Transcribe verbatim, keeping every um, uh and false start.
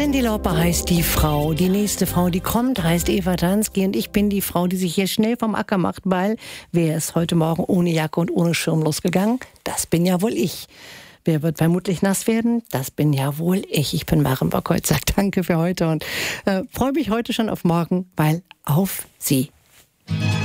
Cyndi Lauper heißt die Frau. Die nächste Frau, die kommt, heißt Eva Dansky. Und ich bin die Frau, die sich hier schnell vom Acker macht, weil wer ist heute Morgen ohne Jacke und ohne Schirm losgegangen? Das bin ja wohl ich. Wer wird vermutlich nass werden? Das bin ja wohl ich. Ich bin Maren Bockholz, sag danke für heute und äh, freue mich heute schon auf morgen, weil auf Sie.